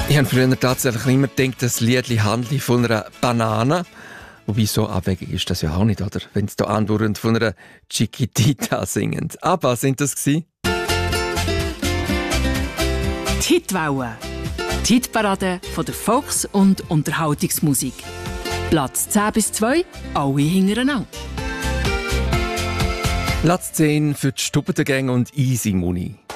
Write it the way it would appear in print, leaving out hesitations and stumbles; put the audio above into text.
Ich habe früher tatsächlich immer gedacht, das Lied handle von einer Banane. Wobei, so abwegig ist das ja auch nicht, oder? Wenn es da andauernd von einer Chiquitita singen. Aber sind das gewesen? Die Hitwelle. Die Hitparade von der Volks- und Unterhaltungsmusik. Platz 10 bis 2, alle hintereinander. Platz 10 für die Stubbergänge und Easy Money.